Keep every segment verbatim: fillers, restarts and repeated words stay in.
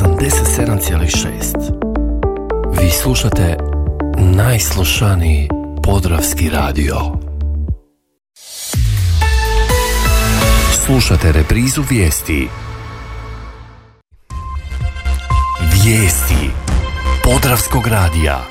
osamdeset sedam zarez šest. Vi slušate najslušaniji podravski radio. Slušate reprizu vijesti. Vijesti Podravskog radija.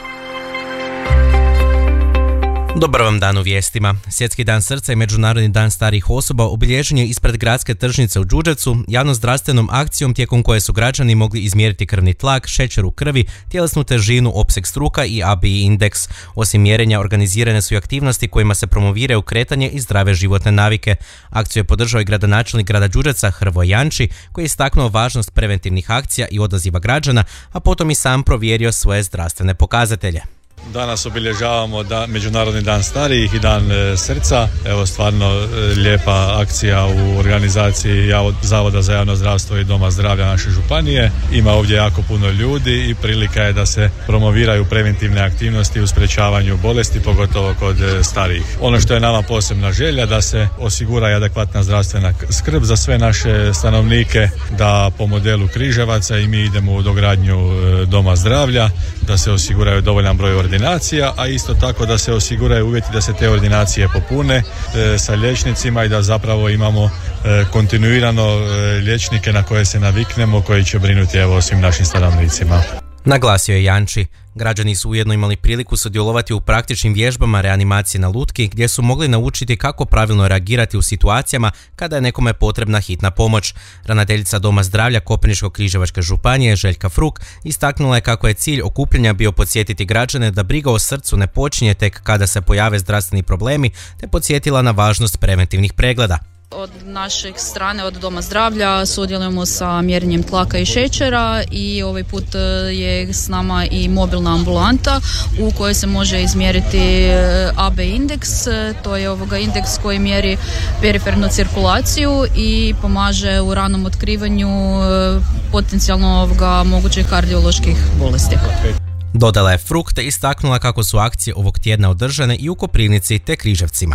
Dobar vam dan u vijestima. Svjetski dan srca i Međunarodni dan starijih osoba obilježen je ispred gradske tržnice u Đurđevcu javno-zdravstvenom akcijom tijekom koje su građani mogli izmjeriti krvni tlak, šećer u krvi, tjelesnu težinu, opseg struka i A B I indeks. Osim mjerenja, organizirane su i aktivnosti kojima se promoviraju kretanje i zdrave životne navike. Akciju je podržao i gradonačelnik grada Đurđevca Hrvoje Janči, koji je istaknuo važnost preventivnih akcija i odaziva građana, a potom i sam provjerio svoje zdravstvene pokazatelje. Danas obilježavamo da, Međunarodni dan starijih i dan e, srca. Evo stvarno e, lijepa akcija u organizaciji Javod, Zavoda za javno zdravstvo i Doma zdravlja naše županije. Ima ovdje jako puno ljudi i prilika je da se promoviraju preventivne aktivnosti u sprječavanju bolesti, pogotovo kod e, starijih. Ono što je nama posebna želja da se osigura i adekvatna zdravstvena skrb za sve naše stanovnike, da po modelu Križevaca i mi idemo u dogradnju e, Doma zdravlja, da se osiguraju dovoljan broj ordinacija, a isto tako da se osiguraju uvjeti da se te ordinacije popune e, sa liječnicima i da zapravo imamo e, kontinuirano e, liječnike na koje se naviknemo, koji će brinuti evo o svim našim stanovnicima. Naglasio je Janči. Građani su ujedno imali priliku sudjelovati u praktičnim vježbama reanimacije na lutki, gdje su mogli naučiti kako pravilno reagirati u situacijama kada je nekome potrebna hitna pomoć. Ravnateljica Doma zdravlja Koprivničko-križevačke županije Željka Fruk istaknula je kako je cilj okupljanja bio podsjetiti građane da briga o srcu ne počinje tek kada se pojave zdravstveni problemi, te podsjetila na važnost preventivnih pregleda. Od našeg strane, od Doma zdravlja, sudjelujemo sa mjerenjem tlaka i šećera i ovaj put je s nama i mobilna ambulanta u kojoj se može izmjeriti A B indeks. To je ovoga indeks koji mjeri perifernu cirkulaciju i pomaže u ranom otkrivanju potencijalno ovoga mogućih kardioloških bolesti. Dodala je Fruk te istaknula kako su akcije ovog tjedna održane i u Koprivnici te Križevcima.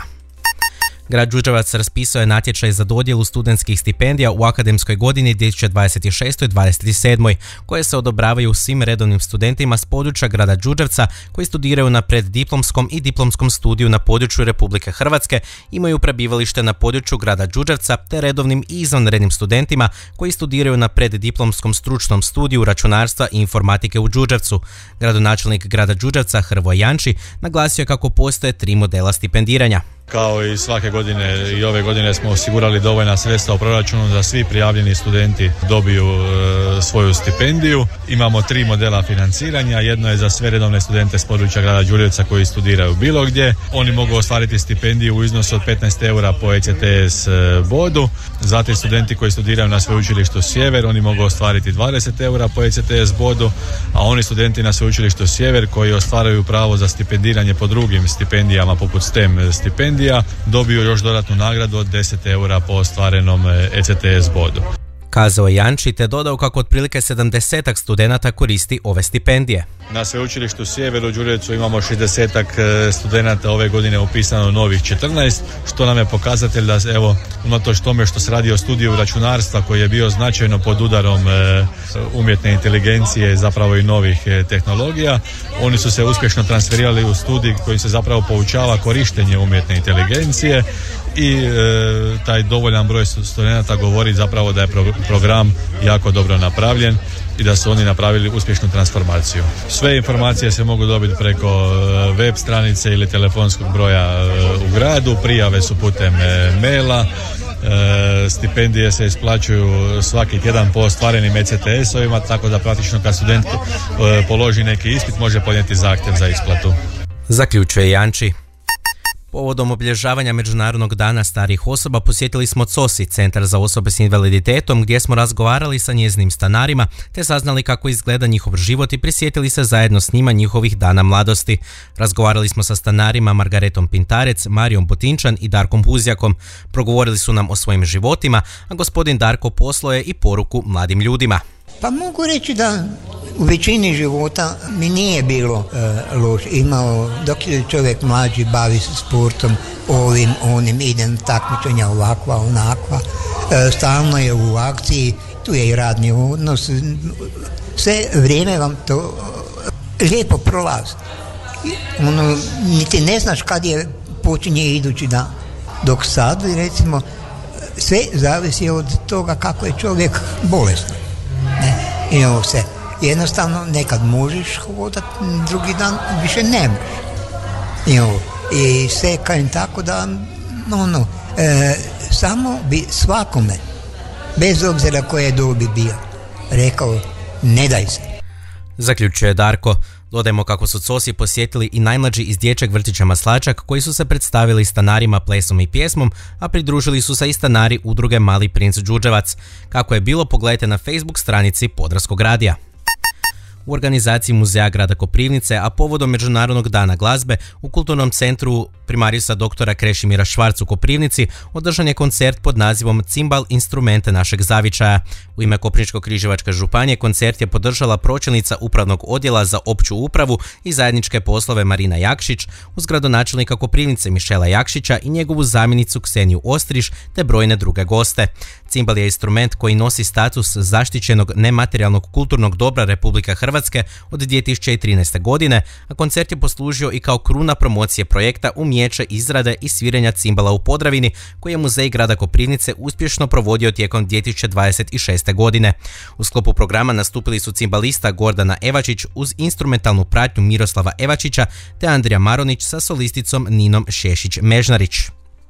Grad Đurđevac raspisao je natječaj za dodjelu studentskih stipendija u akademskoj godini dvije tisuće dvadeset šeste dvadeset sedam koje se odobravaju svim redovnim studentima s područja grada Đurđevca koji studiraju na preddiplomskom i diplomskom studiju na području Republike Hrvatske, imaju prebivalište na području grada Đurđevca, te redovnim i izvanrednim studentima koji studiraju na preddiplomskom stručnom studiju računarstva i informatike u Đurđevcu. Gradonačelnik grada Đurđevca Hrvoje Janči naglasio je kako postoje tri modela stipendiranja. Kao i svake godine i ove godine smo osigurali dovoljna sredstva u proračunu da svi prijavljeni studenti dobiju e, svoju stipendiju. Imamo tri modela financiranja. Jedno je za sve redovne studente s područja grada Đurđevca koji studiraju bilo gdje. Oni mogu ostvariti stipendiju u iznosu od petnaest eura po E C T S bodu. Zatim studenti koji studiraju na sveučilištu Sjever, oni mogu ostvariti dvadeset eura po E C T S bodu, a oni studenti na sveučilištu Sjever koji ostvaruju pravo za stipendiranje po drugim stipendijama poput STEM stipendija dobiju još dodatnu nagradu od deset eura po ostvarenom E C T S bodu. Kazao je Janči te dodao kako otprilike sedamdesetak studenata koristi ove stipendije. Na sveučilištu Sjever u Đurđevcu imamo šezdesetak studenata, ove godine upisano novih četrnaest, što nam je pokazatelj da evo, unatoč tome što se radi o studiju računarstva koji je bio značajno pod udarom umjetne inteligencije, zapravo i novih tehnologija, oni su se uspješno transferirali u studij koji se zapravo poučava korištenje umjetne inteligencije i e, taj dovoljan broj studenata govori zapravo da je pro, program jako dobro napravljen i da su oni napravili uspješnu transformaciju. Sve informacije se mogu dobiti preko web stranice ili telefonskog broja u gradu, prijave su putem maila, e, stipendije se isplaćuju svaki tjedan po ostvarenim E C T S-ovima, tako da praktično kad student e, položi neki ispit može podnijeti zahtjev za isplatu. Zaključuje Janči. Povodom obilježavanja Međunarodnog dana starijih osoba posjetili smo C O S I, Centar za osobe s invaliditetom, gdje smo razgovarali sa njezinim stanarima te saznali kako izgleda njihov život i prisjetili se zajedno s njima njihovih dana mladosti. Razgovarali smo sa stanarima Margaretom Pintarec, Marijom Botinčan i Darkom Buzjakom. Progovorili su nam o svojim životima, a gospodin Darko poslao je i poruku mladim ljudima. Pa mogu reći da u većini života mi nije bilo e, loš. Imao, dok je čovjek mlađi, bavi se sportom, ovim, onim, idem takmičenja ovakva, onakva. E, stalno je u akciji tu je i radni odnos, sve vrijeme vam to lijepo prolazi. Ono, niti ne znaš kad je počinje idući dan. Dok sad, recimo, sve zavisi od toga kako je čovjek bolestan. Ne? I ovo se, jednostavno nekad možeš hodati, drugi dan više ne možeš. I, ovo, i sve kažem tako da ono, e, samo bi svakome, bez obzira koje dobi bio, rekao ne daj se. Zaključuje Darko. Dodajmo kako su cosi posjetili i najmlađi iz dječjeg vrtića Maslačak koji su se predstavili stanarima plesom i pjesmom, a pridružili su se i stanari udruge Mali princ Đurđevac. Kako je bilo, pogledajte na Facebook stranici Podravskog radija. U organizaciji Muzeja grada Koprivnice, a povodom Međunarodnog dana glazbe, u kulturnom centru primarijusa doktora Krešimira Švarc u Koprivnici održan je koncert pod nazivom Cimbal instrumente našeg zavičaja. U ime Koprivničko-križevačke županije koncert je podržala pročelnica upravnog odjela za opću upravu i zajedničke poslove Marina Jakšić, uz gradonačelnika Koprivnice Mišela Jakšića i njegovu zamjenicu Kseniju Ostriš te brojne druge goste. Cimbal je instrument koji nosi status zaštićenog nematerijalnog kulturnog dobra Republike Hrvatske od dvije tisuće trinaeste. godine, a koncert je poslužio i kao kruna promocije projekta umijeće izrade i sviranja cimbala u Podravini, koji je Muzej grada Koprivnice uspješno provodio tijekom dvije tisuće dvadeset šeste. godine. U sklopu programa nastupili su cimbalista Gordana Evačić uz instrumentalnu pratnju Miroslava Evačića te Andrija Maronić sa solisticom Ninom Šešić-Mežnarić.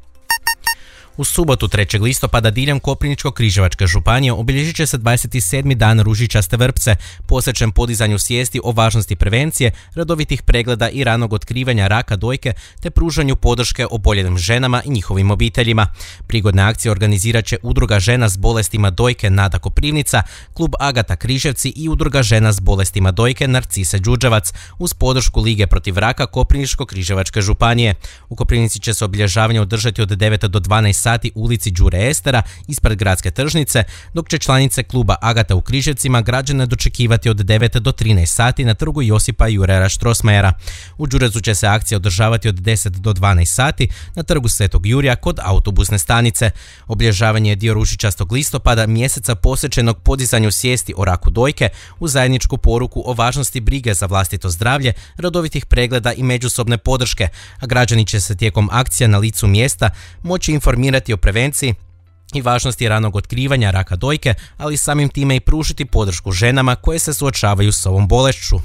U subotu trećeg listopada diljem Koprivničko-križevačke županije obilježit će se dvadeset sedmi dan ružičaste vrpce, posvećen podizanju svijesti o važnosti prevencije, redovitih pregleda i ranog otkrivanja raka dojke te pružanju podrške oboljelim ženama i njihovim obiteljima. Prigodne akcije organizirat će Udruga žena s bolestima dojke Nada Koprivnica, Klub Agata Križevci i Udruga žena s bolestima dojke Narcise Đurđevac uz podršku Lige protiv raka Koprivničko-križevačke županije. U Koprivnici će se obilježavanje održati od devet do dvanaest sati u ulici Đure Estera ispred gradske tržnice, dok će članice kluba Agata u Križevcima građane dočekivati od devet do trinaest sati na trgu Josipa Jurera Štrosmajera. U Đurezu će se akcija održavati od deset do dvanaest sati na trgu Svetog Jurija kod autobusne stanice. Obilježavanje je dio ružičastog listopada, mjeseca posvećenog podizanju svijesti o raku dojke, uz zajedničku poruku o važnosti brige za vlastito zdravlje, redovitih pregleda i međusobne podrške, a građani će se tijekom akcija na licu mjesta moći informirati o prevenciji i važnosti ranog otkrivanja raka dojke, ali samim time i pružiti podršku ženama koje se suočavaju s ovom bolešću.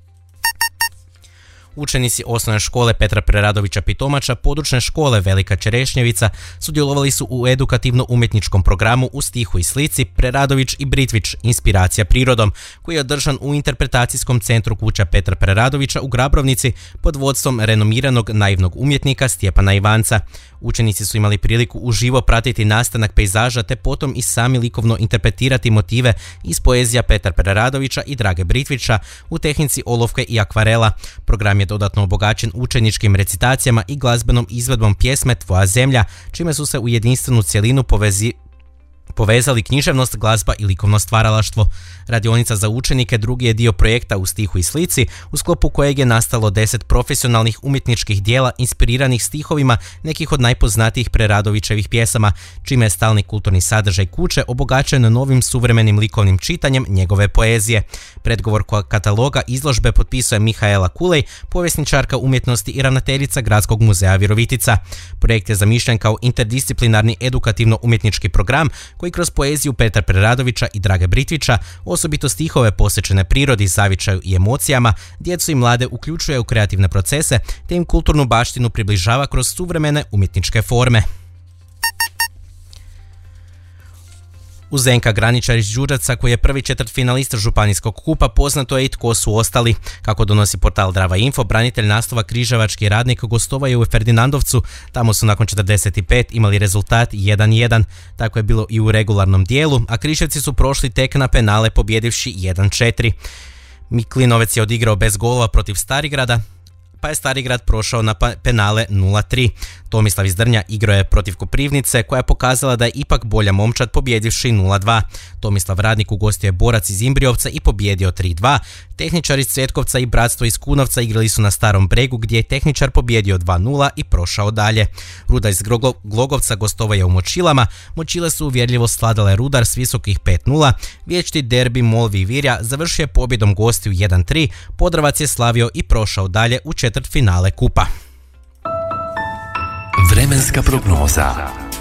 Učenici osnovne škole Petra Preradovića Pitomača, područne škole Velika Čerešnjevica sudjelovali su u edukativno-umjetničkom programu u stihu i slici Preradović i Britvić, inspiracija prirodom, koji je održan u interpretacijskom centru kuća Petra Preradovića u Grabrovnici pod vodstvom renomiranog naivnog umjetnika Stjepana Ivanca. Učenici su imali priliku uživo pratiti nastanak pejzaža te potom i sami likovno interpretirati motive iz poezija Petra Preradovića i Drage Britvića u tehnici olovke i akvarela. Program je dodatno obogaćen učeničkim recitacijama i glazbenom izvedbom pjesme Tvoja zemlja, čime su se u jedinstvenu cjelinu povezi povezali književnost, glazba i likovno stvaralaštvo. Radionica za učenike drugi je dio projekta u stihu i slici, u sklopu kojeg je nastalo deset profesionalnih umjetničkih dijela inspiriranih stihovima nekih od najpoznatijih Preradovićevih pjesama, čime je stalni kulturni sadržaj kuće obogaćen novim suvremenim likovnim čitanjem njegove poezije. Predgovor kataloga izložbe potpisuje Mihaela Kulej, povjesničarka umjetnosti i ravnateljica Gradskog muzeja Virovitica. Projekt je zamišljen kao interdisciplinarni edukativno-umjetnički program koji kroz poeziju Petra Preradovića i Drage Britvića, osobito stihove posvećene prirodi, zavičaju i emocijama, djecu i mlade uključuje u kreativne procese te im kulturnu baštinu približava kroz suvremene umjetničke forme. U Zdenka Graničar iz Đurđevca, koji je prvi četvrtfinalista županijskog kupa, poznato je i tko su ostali. Kako donosi portal Drava Info, branitelj naslova križevački radnik gostovao je u Ferdinandovcu. Tamo su nakon četrdeset pet imali rezultat jedan jedan. Tako je bilo i u regularnom dijelu, a Križevci su prošli tek na penale pobjedivši jedan četiri. Miklinovec je odigrao bez golova protiv Starigrada, pa je Starigrad prošao na penale nula tri. Tomislav iz Drnja igrao je protiv Koprivnice, koja je pokazala da je ipak bolja momčad pobjedivši nula dva. Tomislav Radnik ugostio je Borac iz Imbriovca i pobjedio tri dva, Tehničar iz Cvjetkovca i Bratstvo iz Kunovca igrali su na Starom Bregu gdje je Tehničar pobjedio dva nula i prošao dalje. Rudar iz Glogovca gostovao je u Močilama, Močile su uvjerljivo sladale Rudar s visokih pet nula, vječiti derbi Molvi i Virja završio je pobjedom gostiju jedan tri, Podravac je slavio i prošao dalje u četvrtfinale kupa. Vremenska prognoza.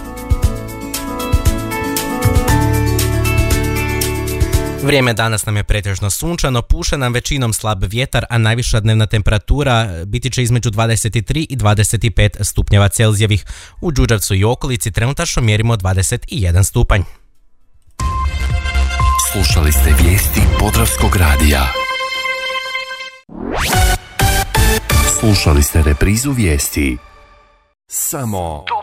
Vrijeme danas nam je pretežno sunčano, puše nam većinom slab vjetar, a najviša dnevna temperatura biti će između dvadeset tri i dvadeset pet stupnjeva Celzijevih. U Đurđevcu i okolici trenutačno mjerimo dvadeset jedan stupanj. Slušali ste vijesti Podravskog radija. Slušali ste reprizu vijesti. Samo